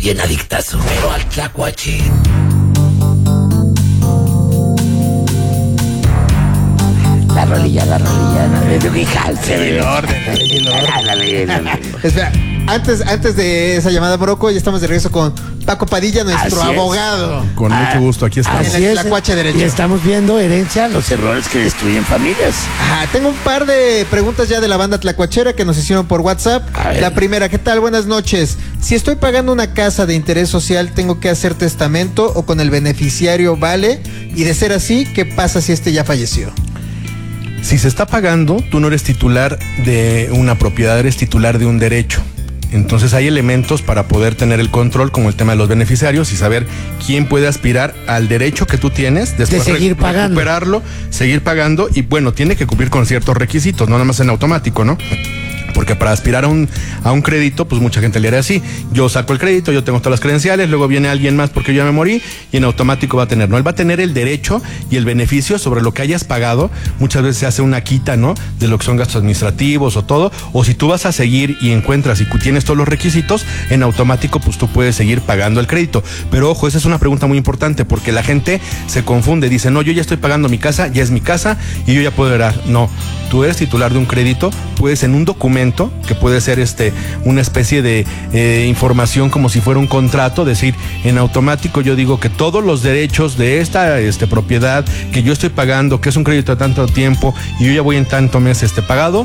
bien adictazo, pero al tlacuache. La rolilla. Espera, antes de esa llamada, Morocco, ya estamos de regreso con Paco Padilla, nuestro abogado. Con mucho gusto, aquí estamos. Así es, Tlacuache derecho. y estamos viendo herencia, los errores que destruyen familias. Tengo un par de preguntas ya de la banda tlacuachera que nos hicieron por WhatsApp. La primera, ¿qué tal? Buenas noches. Si estoy pagando una casa de interés social, ¿tengo que hacer testamento o con el beneficiario vale? Y de ser así, ¿qué pasa si este ya falleció? Si se está pagando, tú no eres titular de una propiedad, eres titular de un derecho. Entonces hay elementos para poder tener el control, como el tema de los beneficiarios y saber quién puede aspirar al derecho que tú tienes, después de seguir pagando, recuperarlo, seguir pagando, y bueno, tiene que cumplir con ciertos requisitos, no nada más en automático, ¿no? Porque para aspirar a un crédito, pues mucha gente le haría así. Yo saco el crédito, yo tengo todas las credenciales, luego viene alguien más porque yo ya me morí y en automático va a tener, ¿no? Él va a tener el derecho y el beneficio sobre lo que hayas pagado. Muchas veces se hace una quita, ¿no? De lo que son gastos administrativos o todo. O si tú vas a seguir y encuentras y tienes todos los requisitos, en automático, pues tú puedes seguir pagando el crédito. Pero ojo, esa es una pregunta muy importante porque la gente se confunde. Dice, no, yo ya estoy pagando mi casa, ya es mi casa y yo ya puedo heredar. No, tú eres titular de un crédito, puedes en un documento que puede ser una especie de información como si fuera un contrato, decir, en automático yo digo que todos los derechos de esta propiedad que yo estoy pagando, que es un crédito de tanto tiempo y yo ya voy en tanto mes pagado,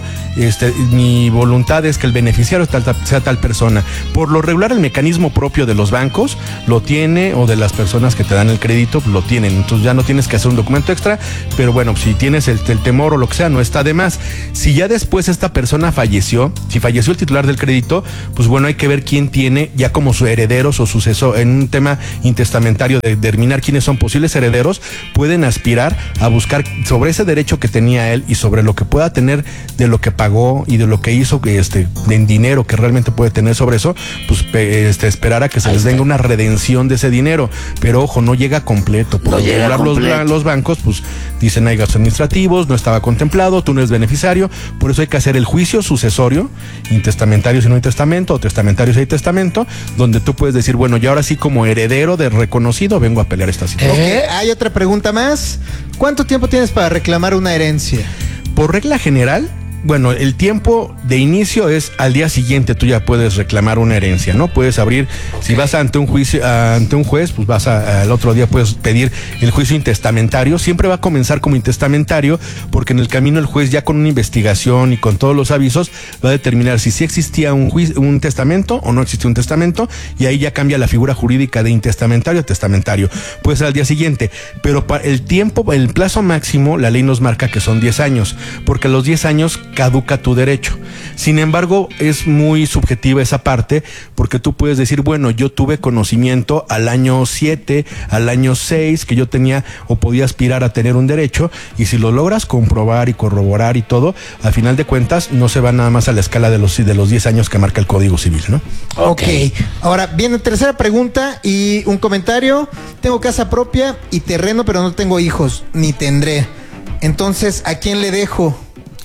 mi voluntad es que el beneficiario sea tal persona. Por lo regular el mecanismo propio de los bancos lo tiene, o de las personas que te dan el crédito lo tienen, entonces ya no tienes que hacer un documento extra, pero bueno, si tienes el temor o lo que sea, no está de más. Si ya después esta persona falleció, si falleció el titular del crédito, pues bueno, hay que ver quién tiene ya como sus herederos o sucesor. En un tema intestamentario, de determinar quiénes son posibles herederos, pueden aspirar a buscar sobre ese derecho que tenía él y sobre lo que pueda tener de lo que pagó y de lo que hizo, en dinero que realmente puede tener sobre eso, pues esperar a que se les venga una redención de ese dinero. Pero ojo, no llega completo. Por los bancos, pues dicen, hay gastos administrativos, no estaba contemplado, tú no eres beneficiario, por eso hay que hacer el juicio sucesorio, intestamentario si no hay testamento, o testamentario si hay testamento, donde tú puedes decir, bueno, yo ahora sí como heredero de reconocido vengo a pelear esta situación. Hay otra pregunta más. ¿Cuánto tiempo tienes para reclamar una herencia? Por regla general, bueno, el tiempo de inicio es al día siguiente tú ya puedes reclamar una herencia, ¿no? Puedes abrir, si vas ante un juicio, ante un juez, pues vas al otro día puedes pedir el juicio intestamentario. Siempre va a comenzar como intestamentario porque en el camino el juez ya con una investigación y con todos los avisos va a determinar si sí existía un testamento o no existía un testamento, y ahí ya cambia la figura jurídica de intestamentario a testamentario. Puede ser al día siguiente, pero para el plazo máximo, la ley nos marca que son 10 años, porque a los 10 años caduca tu derecho. Sin embargo, es muy subjetiva esa parte, porque tú puedes decir, bueno, yo tuve conocimiento al año 7, al año 6, que yo tenía o podía aspirar a tener un derecho, y si lo logras comprobar y corroborar y todo, al final de cuentas no se va nada más a la escala de los 10 años que marca el Código Civil, ¿no? Ok. Ahora viene tercera pregunta y un comentario. Tengo casa propia y terreno, pero no tengo hijos, ni tendré. Entonces, ¿a quién le dejo?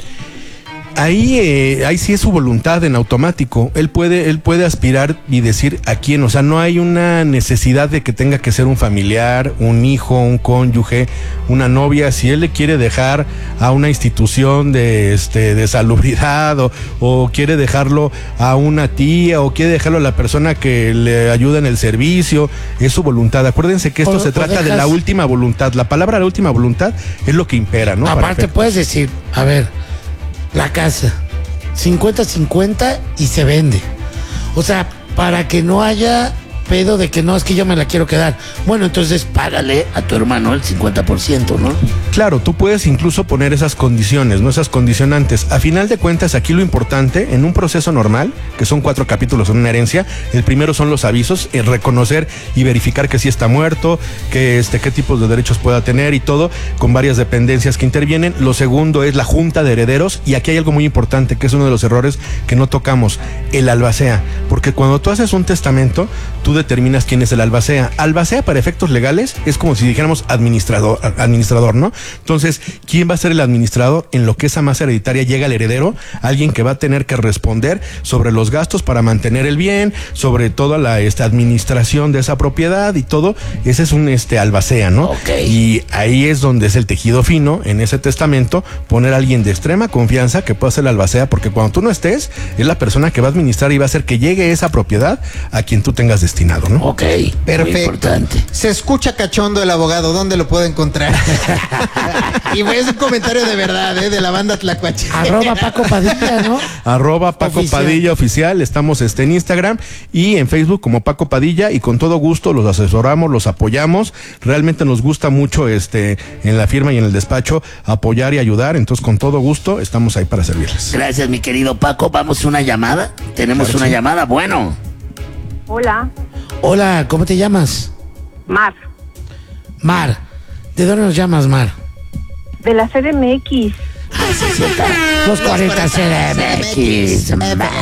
Ahí sí es su voluntad en automático. Él puede aspirar y decir a quién. O sea, no hay una necesidad de que tenga que ser un familiar, un hijo, un cónyuge, una novia. Si él le quiere dejar a una institución de salubridad, o quiere dejarlo a una tía, o quiere dejarlo a la persona que le ayuda en el servicio, es su voluntad. Acuérdense que esto se trata de la última voluntad. La palabra la última voluntad es lo que impera, ¿no? Aparte puedes decir, a ver, la casa 50-50 y se vende. O sea, para que no haya pedo de que no, es que yo me la quiero quedar. Bueno, entonces págale a tu hermano el 50%, ¿no? Claro, tú puedes incluso poner esas condiciones, ¿no? Esas condicionantes. A final de cuentas, aquí lo importante, en un proceso normal, que son 4 capítulos en una herencia, el primero son los avisos, el reconocer y verificar que sí está muerto, que qué tipos de derechos pueda tener y todo, con varias dependencias que intervienen. Lo segundo es la junta de herederos, y aquí hay algo muy importante, que es uno de los errores que no tocamos, el albacea. Porque cuando tú haces un testamento, tú determinas quién es el albacea. Albacea, para efectos legales, es como si dijéramos administrador, ¿no? Entonces, ¿quién va a ser el administrador? En lo que esa masa hereditaria llega al heredero, alguien que va a tener que responder sobre los gastos para mantener el bien, sobre toda la administración de esa propiedad y todo. Ese es un albacea, ¿no? Okay. Y ahí es donde es el tejido fino, en ese testamento, poner a alguien de extrema confianza que pueda ser el albacea, porque cuando tú no estés, es la persona que va a administrar y va a hacer que llegue esa propiedad a quien tú tengas destinado, ¿no? Ok, Perfecto. muy importante. Se escucha cachondo el abogado, ¿dónde lo puedo encontrar? Y es un comentario de verdad, de la banda Tlacuachera. @ Paco Padilla, ¿no? @ Paco Oficial. Padilla Oficial. Estamos en Instagram y en Facebook como Paco Padilla, y con todo gusto los asesoramos, los apoyamos. Realmente nos gusta mucho en la firma y en el despacho apoyar y ayudar. Entonces, con todo gusto estamos ahí para servirles. Gracias, mi querido Paco. Vamos a una llamada. Tenemos Claro, una sí. llamada. Bueno, Hola, Hola, ¿cómo te llamas? Mar, Mar. ¿De dónde nos llamas, Mar? de la CDMX. Los 40 CDMX.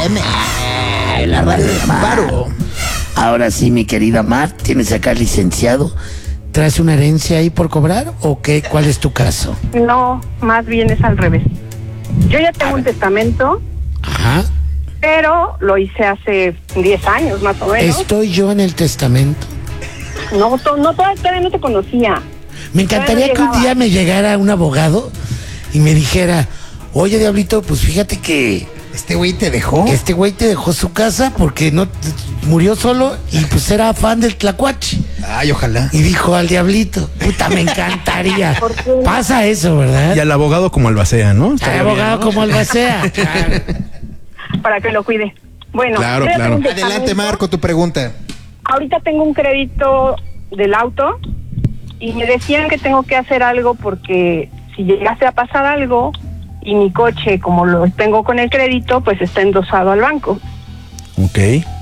la radio de Mar. Paro. Ahora sí, mi querida Mar, tienes acá al licenciado. ¿Traes una herencia ahí por cobrar o qué? ¿Cuál es tu caso? No, más bien es al revés. Yo ya tengo un testamento, Ajá. pero lo hice hace 10 años más o menos. ¿Estoy yo en el testamento? No, todavía no te conocía. Me encantaría que un llegaba. día me llegara un abogado y me dijera, oye, Diablito, pues fíjate que ¿Este güey te dejó? este güey te dejó su casa porque no murió solo y pues era fan del Tlacuache. Ay, ojalá. Y dijo al Diablito, puta, me encantaría. ¿Por qué? Pasa eso, ¿verdad? Y al abogado como albacea, ¿no? Al Estaría bien, abogado ¿no? como albacea. Claro. Para que lo cuide. Bueno, Claro, yo ya claro. tengo un Adelante, testamento. Marco, tu pregunta. Ahorita tengo un crédito del auto y me decían que tengo que hacer algo porque si llegase a pasar algo y mi coche, como lo tengo con el crédito, pues está endosado al banco. Ok.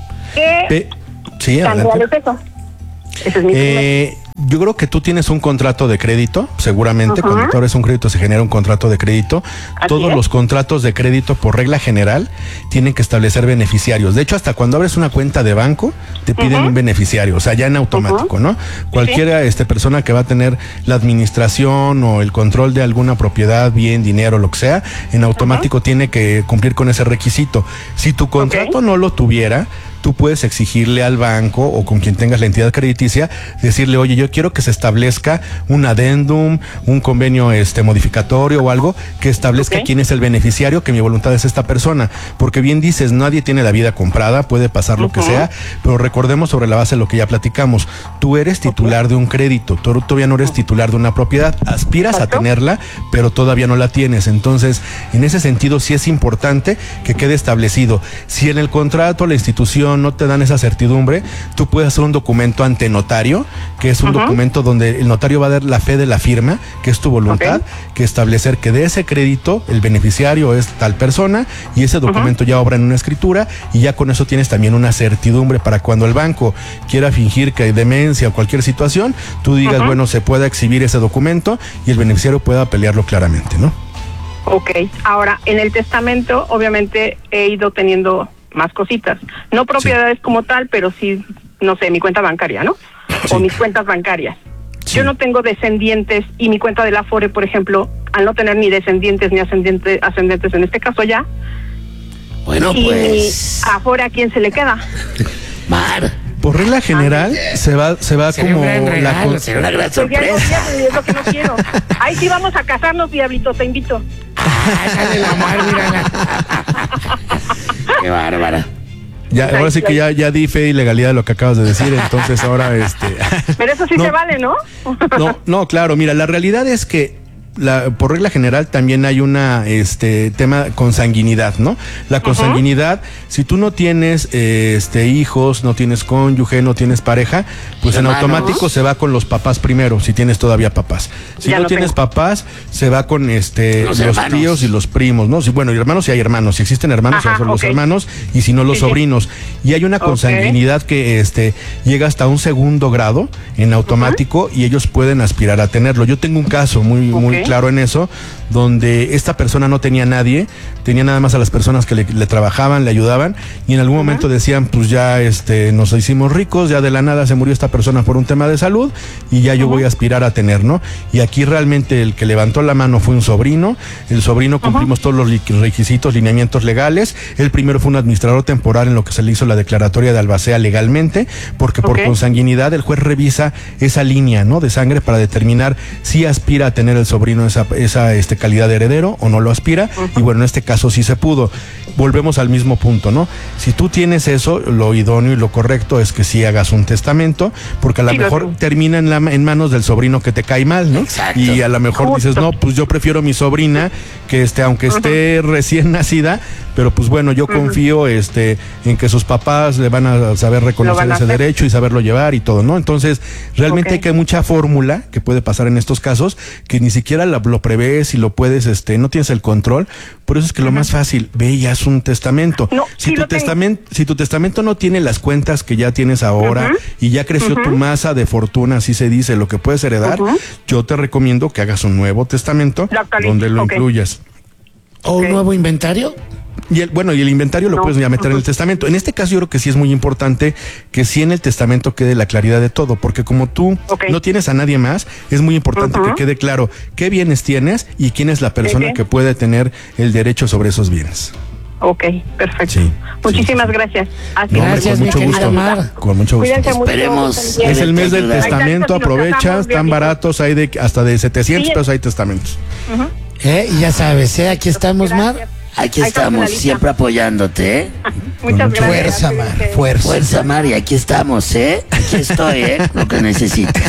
¿Qué Sí, cantidad adelante. es eso? Ese es mi primer. Yo creo que tú tienes un contrato de crédito, seguramente. Ajá. Cuando tú abres un crédito se genera un contrato de crédito. Así Todos es. los contratos de crédito, por regla general, tienen que establecer beneficiarios. De hecho, hasta cuando abres una cuenta de banco, te piden un beneficiario, o sea, ya en automático, ¿no? Cualquiera persona que va a tener la administración o el control de alguna propiedad, bien, dinero, lo que sea, en automático tiene que cumplir con ese requisito. Si tu contrato no lo tuviera, tú puedes exigirle al banco o con quien tengas la entidad crediticia, decirle, oye, yo quiero que se establezca un adendum, un convenio modificatorio o algo que establezca quién es el beneficiario, que mi voluntad es esta persona. Porque bien dices, nadie tiene la vida comprada, puede pasar lo que sea, pero recordemos sobre la base de lo que ya platicamos. Tú eres titular de un crédito, tú todavía no eres titular de una propiedad, aspiras a tenerla, pero todavía no la tienes. Entonces, en ese sentido, sí es importante que quede establecido. Si en el contrato la institución no te dan esa certidumbre, tú puedes hacer un documento ante notario, que es un documento donde el notario va a dar la fe de la firma, que es tu voluntad, que establecer que de ese crédito el beneficiario es tal persona, y ese documento ya obra en una escritura, y ya con eso tienes también una certidumbre para cuando el banco quiera fingir que hay demencia o cualquier situación, tú digas, bueno, se pueda exhibir ese documento y el beneficiario pueda pelearlo claramente, ¿no? Ok, ahora, en el testamento, obviamente, he ido teniendo más cositas. No propiedades como tal, pero sí, no sé, mi cuenta bancaria, ¿no? Sí. O mis cuentas bancarias. Sí. Yo no tengo descendientes y mi cuenta del Afore, por ejemplo, al no tener ni descendientes ni ascendentes en este caso ya, bueno, y pues, Afore, ¿a quién se le queda? Mar, Por regla general, se va Sería como un gran regalo, será una gran Pues ya no sorpresa. quiero, es lo que no quiero. Ahí sí vamos a casarnos, Diablito, te invito. Sale la Mar, mírala. Qué bárbara. Ya, ahora sí que ya di fe y legalidad de lo que acabas de decir, entonces ahora Pero eso sí No. se vale, ¿no? No, claro, mira, la realidad es que por regla general también hay una tema consanguinidad, ¿no? La consanguinidad, si tú no tienes hijos, no tienes cónyuge, no tienes pareja, pues en Hermanos. automático se va con los papás primero, si tienes todavía papás. Si Ya no no tienes tengo. papás, se va con los hermanos. tíos y los primos, ¿no? Si, bueno, y hermanos, si hay hermanos, si existen hermanos, Ajá, son los ok. hermanos, y si no, los Sí, sí. sobrinos. Y hay una Ok. consanguinidad que llega hasta un segundo grado en automático y ellos pueden aspirar a tenerlo. Yo tengo un caso muy Ok. claro en eso, donde esta persona no tenía nadie, tenía nada más a las personas que le trabajaban, le ayudaban, y en algún momento decían, pues ya nos hicimos ricos, ya de la nada se murió esta persona por un tema de salud, y ya yo voy a aspirar a tener, ¿no? Y aquí realmente el que levantó la mano fue un sobrino, el sobrino cumplimos todos los requisitos, lineamientos legales, el primero fue un administrador temporal en lo que se le hizo la declaratoria de albacea legalmente, porque por consanguinidad el juez revisa esa línea, ¿no?, de sangre para determinar si aspira a tener el sobrino esa calidad de heredero o no lo aspira, y bueno, en este caso sí se pudo. Volvemos al mismo punto, ¿no? Si tú tienes eso, lo idóneo y lo correcto es que sí hagas un testamento, porque a lo mejor termina en manos del sobrino que te cae mal, ¿no? Exacto. Y a lo mejor dices, no, pues yo prefiero mi sobrina que aunque esté recién nacida, pero pues bueno, yo confío en que sus papás le van a saber reconocer ese derecho y saberlo llevar y todo, ¿no? Entonces, realmente hay mucha fórmula que puede pasar en estos casos, que ni siquiera lo prevés y lo puedes, no tienes el control. Por eso es que lo más fácil, ve y haz un testamento. No, si tu testamento no tiene las cuentas que ya tienes ahora y ya creció tu masa de fortuna, así se dice, lo que puedes heredar, yo te recomiendo que hagas un nuevo testamento donde lo incluyas. ¿O un nuevo inventario? Y el inventario lo puedes ya meter en el testamento. En este caso yo creo que sí es muy importante que sí en el testamento quede la claridad de todo, porque como tú no tienes a nadie más, es muy importante que quede claro qué bienes tienes y quién es la persona que puede tener el derecho sobre esos bienes. Ok, perfecto. Sí, Muchísimas gracias. Gracias, con mi mucho querida gusto. Mar. Con mucho gusto. Cuídense mucho. Esperemos. Es el mes del Exacto, testamento, si nos aprovecha, casamos, están bien, baratos, hay hasta de 700 pesos hay testamentos. Y ya sabes, aquí estamos, Mar. Gracias. Aquí Ahí estamos, estamos, siempre apoyándote, ¿eh? Muchas gracias. Fuerza, Mar, Cuídense. fuerza. Fuerza, Mari, aquí estamos, ¿eh? Aquí estoy, ¿eh? Lo que necesites.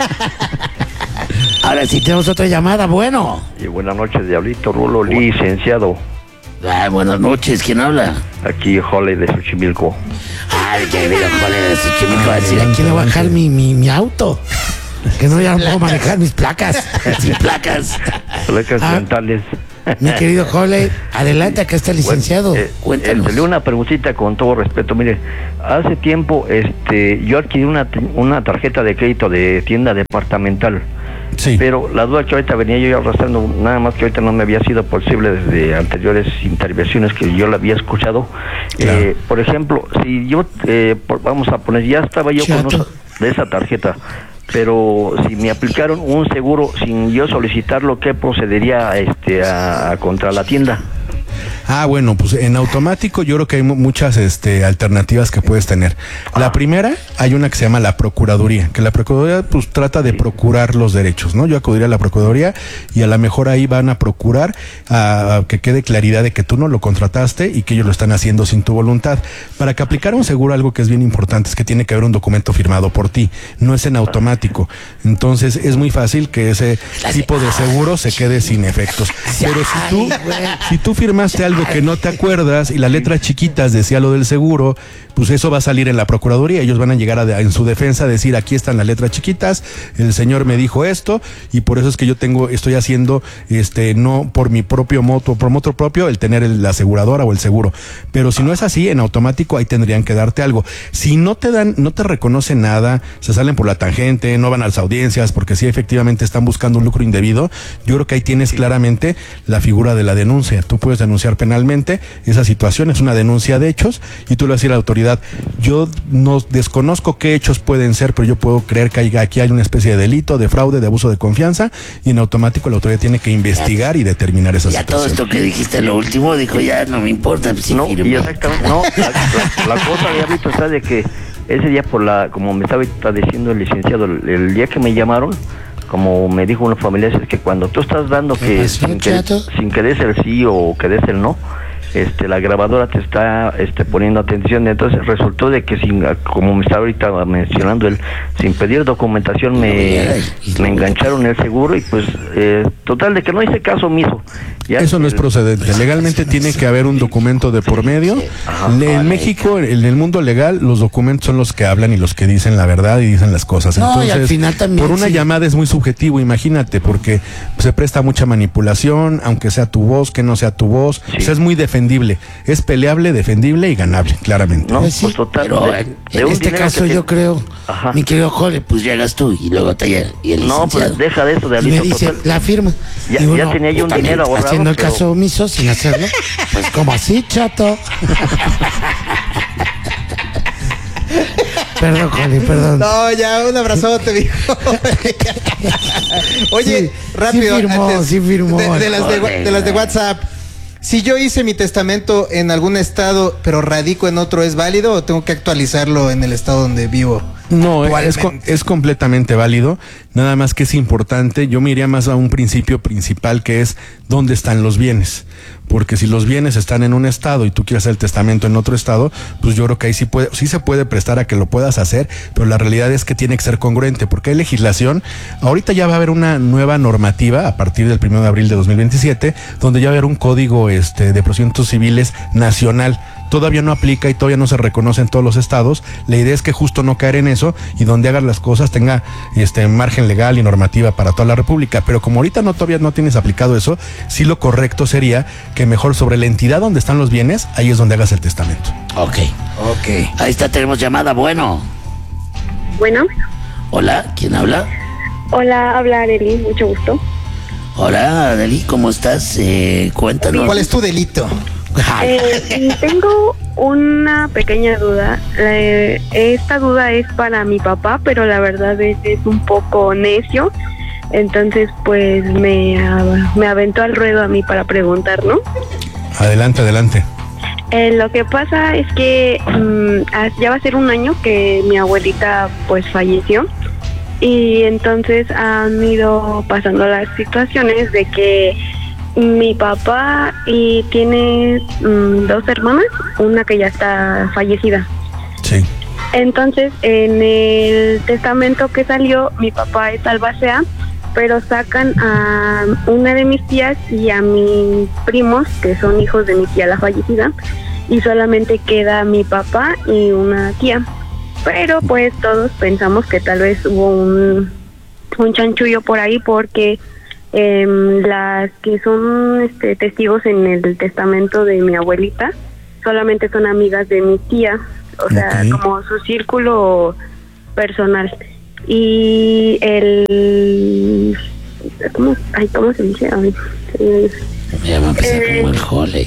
Ahora sí tenemos otra llamada, bueno. Y buenas noches, Diablito Rulo, licenciado. Buenas noches, ¿quién habla? Aquí, Jole de Xochimilco. Ay, qué video, joder, de Xochimilco va a decir Aquí le voy a bajar mi auto. Que no ya no puedo manejar mis placas. sin placas. Placas mentales. Mi querido Jole, adelante, acá está el licenciado. Cuéntanos. Una preguntita con todo respeto. Mire, hace tiempo yo adquirí una tarjeta de crédito de tienda departamental. Sí. Pero la duda que ahorita venía yo arrastrando, nada más que ahorita no me había sido posible desde anteriores intervenciones que yo la había escuchado. Claro. Por ejemplo, si yo, vamos a poner, ya estaba yo con uso de esa tarjeta, pero si me aplicaron un seguro sin yo solicitarlo, ¿qué procedería contra la tienda? Bueno, pues en automático yo creo que hay muchas alternativas que puedes tener. La primera, hay una que se llama la Procuraduría, que la Procuraduría pues trata de procurar los derechos, ¿no? Yo acudiría a la Procuraduría y a lo mejor ahí van a procurar a que quede claridad de que tú no lo contrataste y que ellos lo están haciendo sin tu voluntad. Para que aplicara un seguro, algo que es bien importante es que tiene que haber un documento firmado por ti, no es en automático. Entonces es muy fácil que ese tipo de seguro se quede sin efectos. Pero si tú firmaste algo que no te acuerdas y las letras chiquitas decía lo del seguro, pues eso va a salir en la Procuraduría. Ellos van a llegar en su defensa a decir, aquí están las letras chiquitas, el señor me dijo esto y por eso es que yo estoy haciendo no por mi propio moto, por moto propio, el tener la aseguradora o el seguro. Pero si no es así, en automático ahí tendrían que darte algo. Si no te reconocen nada, se salen por la tangente, no van a las audiencias, porque si efectivamente están buscando un lucro indebido, yo creo que ahí tienes claramente la figura de la denuncia. Tú puedes denunciar penalmente esa situación, es una denuncia de hechos y tú le vas a ir a la autoridad. Yo no desconozco qué hechos pueden ser, pero yo puedo creer que aquí hay una especie de delito, de fraude, de abuso de confianza y en automático la autoridad tiene que investigar y determinar esa Ya todo situación. esto que dijiste lo último, dijo, ya no me importa. Si No, firmo. y exactamente, no, la cosa, Diablito, está de que ese día como me estaba diciendo el licenciado, el día que me llamaron, como me dijo una familia, es que cuando tú estás dando que sin que des el sí o que des el no, la grabadora te está poniendo atención. Entonces resultó de que como me está ahorita mencionando él, sin pedir documentación me engancharon el seguro y pues total de que no hice caso omiso. Eso no es procedente. Legalmente tiene que haber un documento de por medio. En México, en el mundo legal, los documentos son los que hablan y los que dicen la verdad y dicen las cosas. No, Entonces, y al final también, por una llamada es muy subjetivo, imagínate, porque se presta mucha manipulación, aunque sea tu voz, que no sea tu voz. O sea, es muy defendible. Es peleable, defendible y ganable, claramente. No, Pues sí, pues total. pero de En un este dinero caso que yo creo Ajá. Mi querido Jole, pues llegas tú y luego te llega. Y el No, licenciado. pues deja de eso de Y me Alito dice, Total. la firma. Ya- Y uno, ya tenía yo un puta, dinero ahorrado, haciendo el pero- caso omiso sin hacerlo. Pues como así, chato. Perdón, Jole, perdón. No, ya, un abrazote, viejo. Oye, Sí, rápido. sí firmó. De las de WhatsApp. Si yo hice mi testamento en algún estado, pero radico en otro, ¿es válido o tengo que actualizarlo en el estado donde vivo? No, Actualmente. es completamente válido. Nada más que es importante. Yo me iría más a un principio principal que es dónde están los bienes. Porque si los bienes están en un estado y tú quieres hacer el testamento en otro estado, pues yo creo que ahí sí se puede prestar a que lo puedas hacer, pero la realidad es que tiene que ser congruente, porque hay legislación. Ahorita ya va a haber una nueva normativa a partir del 1 de abril de 2027, donde ya va a haber un código de procedimientos civiles nacional. Todavía no aplica y todavía no se reconoce en todos los estados. La idea es que justo no caer en eso y donde hagas las cosas tenga margen legal y normativa para toda la República. Pero como ahorita todavía no tienes aplicado eso, sí lo correcto sería que mejor sobre la entidad donde están los bienes, ahí es donde hagas el testamento. Ok. Ahí está, tenemos llamada. Bueno. Bueno, Hola, ¿quién habla? hola, habla Arely, mucho gusto. Hola, Adeli, ¿cómo estás? Cuéntanos. ¿Cuál es tu delito? Tengo una pequeña duda. Esta duda es para mi papá, pero la verdad es un poco necio. Entonces, pues me aventó al ruedo a mí para preguntar, ¿no? Adelante. Lo que pasa es que ya va a ser un año que mi abuelita pues falleció. Y entonces han ido pasando las situaciones de que mi papá tiene 2 hermanas, una que ya está fallecida. Sí. Entonces, en el testamento que salió, mi papá es albacea, pero sacan a una de mis tías y a mis primos, que son hijos de mi tía la fallecida, y solamente queda mi papá y una tía. Pero pues todos pensamos que tal vez hubo un chanchullo por ahí porque las que son testigos en el testamento de mi abuelita solamente son amigas de mi tía, o sea, como su círculo personal. Y ¿cómo se dice? Ya va a empezar como el Jole.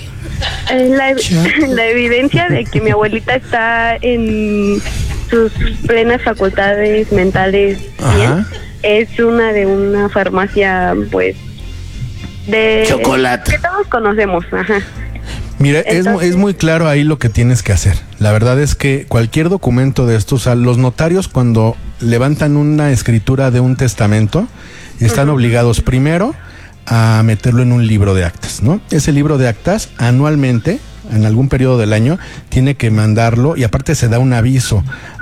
La evidencia de que mi abuelita está en sus plenas facultades mentales bien, es una farmacia, pues, de chocolate que todos conocemos. Ajá. Mira, Entonces, es muy claro ahí lo que tienes que hacer. La verdad es que cualquier documento de estos, o sea, los notarios cuando levantan una escritura de un testamento, están obligados primero a meterlo en un libro de actas, ¿no? Ese libro de actas anualmente, en algún periodo del año, tiene que mandarlo y aparte se da un aviso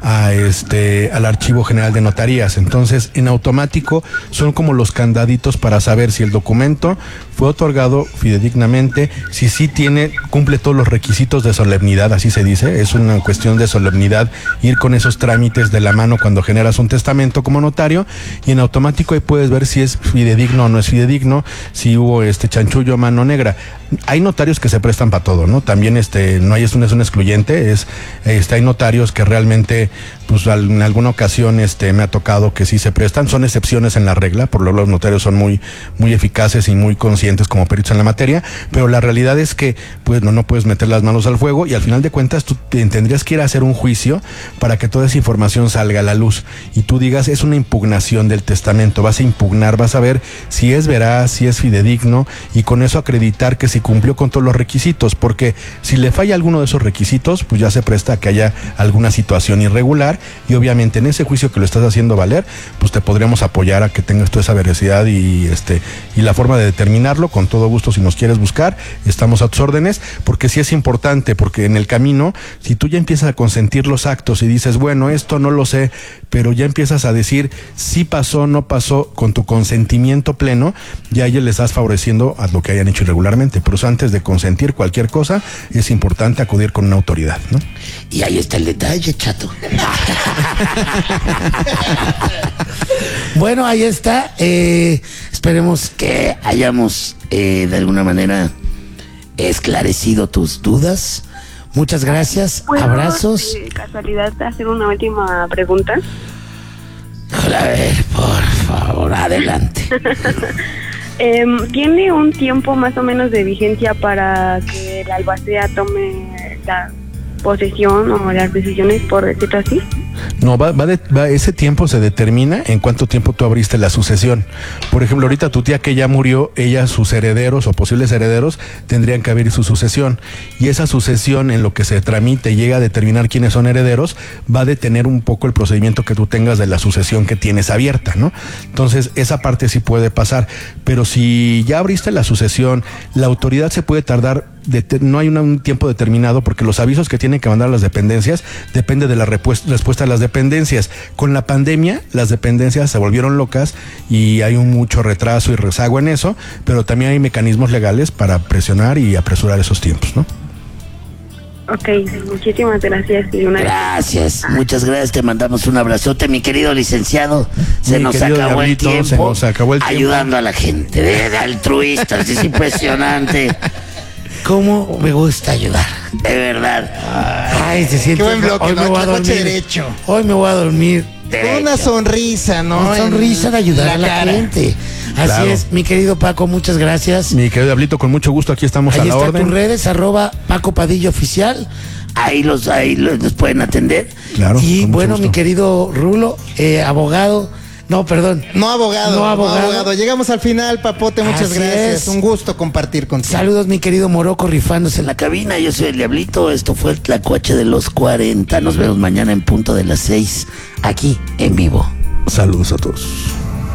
al Archivo General de Notarías. Entonces, en automático son como los candaditos para saber si el documento fue otorgado fidedignamente, si sí cumple todos los requisitos de solemnidad, así se dice. Es una cuestión de solemnidad ir con esos trámites de la mano cuando generas un testamento como notario, y en automático ahí puedes ver si es fidedigno o no es fidedigno, si hubo chanchullo a mano negra. Hay notarios que se prestan para todo, ¿no? También no es un excluyente, hay notarios que realmente, pues en alguna ocasión me ha tocado que sí se prestan, son excepciones en la regla, por lo que los notarios son muy, muy eficaces y muy conscientes como peritos en la materia, pero la realidad es que pues no puedes meter las manos al fuego y al final de cuentas tú tendrías que ir a hacer un juicio para que toda esa información salga a la luz y tú digas, es una impugnación del testamento, vas a impugnar, vas a ver si es veraz, si es fidedigno y con eso acreditar que si cumplió con todos los requisitos, porque si le falla alguno de esos requisitos, pues ya se presta a que haya alguna situación irregular y obviamente en ese juicio que lo estás haciendo valer, pues te podríamos apoyar a que tengas toda esa veracidad y la forma de determinarlo, con todo gusto si nos quieres buscar, estamos a tus órdenes, porque sí es importante, porque en el camino, si tú ya empiezas a consentir los actos y dices, bueno, esto no lo sé, pero ya empiezas a decir si pasó, no pasó, con tu consentimiento pleno, ya ellos les estás favoreciendo a lo que hayan hecho irregularmente. Por eso antes de consentir cualquier cosa, es importante acudir con una autoridad, ¿no? Y ahí está el detalle, chato. Bueno, ahí está. Esperemos que hayamos de alguna manera esclarecido tus dudas. Muchas gracias. ¿Puedo, Abrazos. de casualidad, hacer una última pregunta? A ver, por favor, adelante. ¿Tiene un tiempo más o menos de vigencia para que la albacea tome la posesión o las decisiones, por decirlo así? No, ese tiempo se determina en cuánto tiempo tú abriste la sucesión. Por ejemplo, ahorita tu tía que ya murió, sus herederos o posibles herederos tendrían que abrir su sucesión. Y esa sucesión, en lo que se tramite y llega a determinar quiénes son herederos, va a detener un poco el procedimiento que tú tengas de la sucesión que tienes abierta, ¿no? Entonces, esa parte sí puede pasar. Pero si ya abriste la sucesión, la autoridad se puede tardar, no hay un tiempo determinado, porque los avisos que tienen que mandar las dependencias depende de la respuesta de las dependencias. Con la pandemia, las dependencias se volvieron locas y hay mucho retraso y rezago en eso, pero también hay mecanismos legales para presionar y apresurar esos tiempos, ¿no? Ok, muchísimas gracias. Gracias, muchas gracias, te mandamos un abrazote, mi querido licenciado. Se nos acabó el tiempo ayudando a la gente, de altruistas, es impresionante. ¿Cómo me gusta ayudar? De verdad. Ay, se siente. Qué buen bloque, hoy me voy a dormir derecho. Hoy me voy a dormir con una sonrisa, ¿no? Una sonrisa de ayudar a la gente. Así Claro. es, mi querido Paco, muchas gracias. Mi querido Diablito, con mucho gusto, aquí estamos Ahí a la está orden. tus redes, @Paco Padilla Oficial. Ahí los pueden atender. Claro, Y con mucho bueno, gusto. mi querido Rulo, abogado. No, perdón. No abogado. No abogado. Llegamos al final, Papote, muchas Así gracias. es. Un gusto compartir contigo. Saludos, mi querido Morocco, rifándose en la Cabina, yo soy el Diablito, esto fue el Tlacuache de los 40. Nos vemos mañana en punto de las 6, aquí en vivo. Saludos a todos.